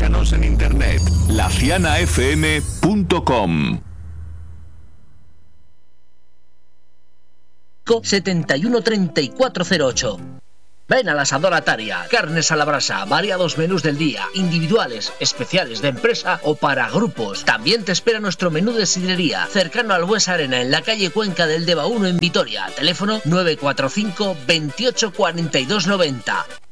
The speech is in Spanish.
Búscanos en internet, lacianafm.com. 713408. Ven al Asador Ataria, carnes a la brasa, variados menús del día, individuales, especiales de empresa o para grupos. También te espera nuestro menú de sidrería, cercano al Buesa Arena, en la calle Cuenca del Deva 1 en Vitoria. Teléfono 945 28 42 90.